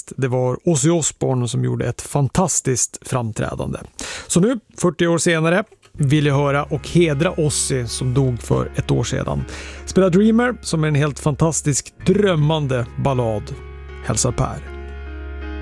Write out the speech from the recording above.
sist, det var Ozzy Osbourne som gjorde ett fantastiskt framträdande. Så nu, 40 år senare, vill jag höra och hedra Ozzy som dog för ett år sedan. Spela Dreamer som är en helt fantastisk drömmande ballad. Hälsar Per.